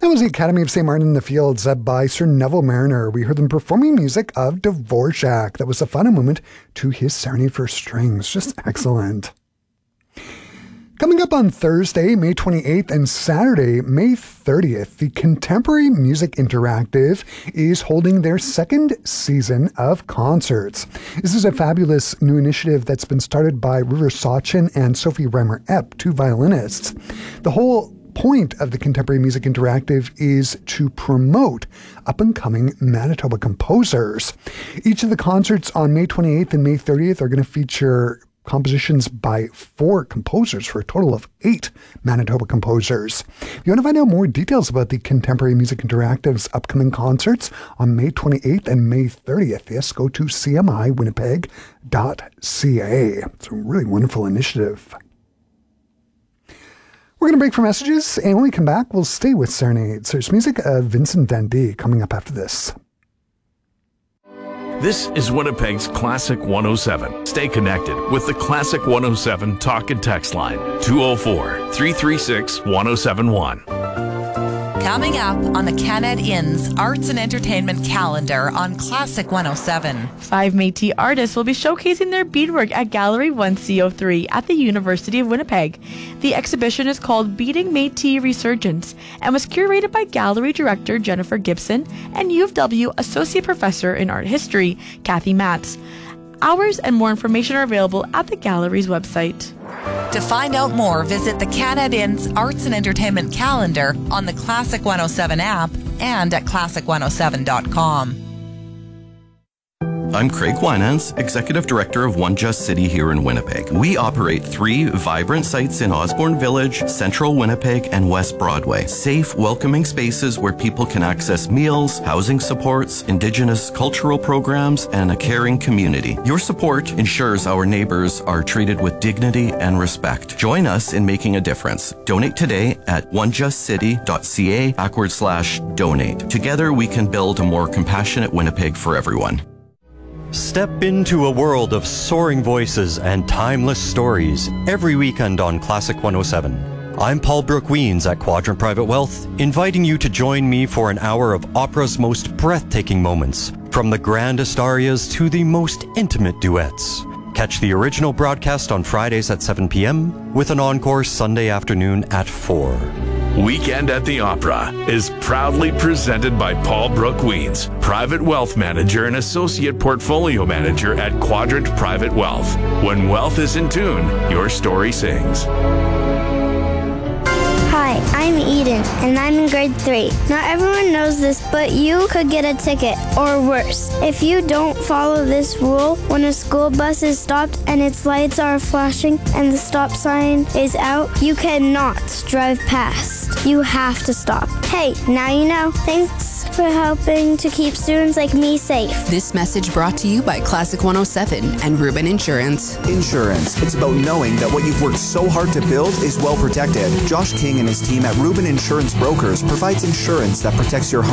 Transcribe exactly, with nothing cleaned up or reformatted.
was the Academy of Saint Martin in the Fields led by Sir Neville Mariner. We heard them performing music of Dvorak. That was the final movement to his Serenade for Strings. Just excellent. Coming up on Thursday, May twenty-eighth, and Saturday, May thirtieth, the Contemporary Music Interactive is holding their second season of concerts. This is a fabulous new initiative that's been started by River Sachin and Sophie Reimer-Epp, two violinists. The whole point of the Contemporary Music Interactive is to promote up-and-coming Manitoba composers. Each of the concerts on May twenty-eighth and May thirtieth are going to feature compositions by four composers for a total of eight Manitoba composers. If you want to find out more details about the Contemporary Music Interactive's upcoming concerts on May twenty-eighth and May thirtieth, yes, go to c m i winnipeg dot c a. It's a really wonderful initiative. We're going to break for messages, and when we come back, we'll stay with Serenades. There's music of Vincent Van D coming up after this. This is Winnipeg's Classic one oh seven. Stay connected with the Classic one oh seven talk and text line, two oh four, three three six, one oh seven one. Coming up on the Canad Inn's Arts and Entertainment calendar on Classic one oh seven. Five Métis artists will be showcasing their beadwork at Gallery one C oh three at the University of Winnipeg. The exhibition is called Beading Métis Resurgence and was curated by Gallery Director Jennifer Gibson and U of W Associate Professor in Art History, Kathy Matz. Hours and more information are available at the Gallery's website. To find out more, visit the Canad Inn's Arts and Entertainment calendar on the Classic one oh seven app and at classic one oh seven dot com. I'm Craig Winans, Executive Director of One Just City here in Winnipeg. We operate three vibrant sites in Osborne Village, Central Winnipeg, and West Broadway. Safe, welcoming spaces where people can access meals, housing supports, Indigenous cultural programs, and a caring community. Your support ensures our neighbors are treated with dignity and respect. Join us in making a difference. Donate today at one just city dot c a backward slash donate. Together we can build a more compassionate Winnipeg for everyone. Step into a world of soaring voices and timeless stories every weekend on Classic one oh seven. I'm Paul Brooke-Weens at Quadrant Private Wealth, inviting you to join me for an hour of opera's most breathtaking moments, from the grandest arias to the most intimate duets. Catch the original broadcast on Fridays at seven p.m. with an encore Sunday afternoon at four. Weekend at the Opera is proudly presented by Paul Brooke-Weens, Private Wealth Manager and Associate Portfolio Manager at Quadrant Private Wealth. When wealth is in tune, your story sings. Hi, I'm Eden, and I'm in grade three. Not everyone knows this, but you could get a ticket, or worse. If you don't follow this rule, when a school bus is stopped and its lights are flashing and the stop sign is out, you cannot drive past. You have to stop. Hey, now you know. Thanks for helping to keep students like me safe. This message brought to you by Classic one oh seven and Rubin Insurance. Insurance. It's about knowing that what you've worked so hard to build is well protected. Josh King and his team at Rubin Insurance Brokers provides insurance that protects your home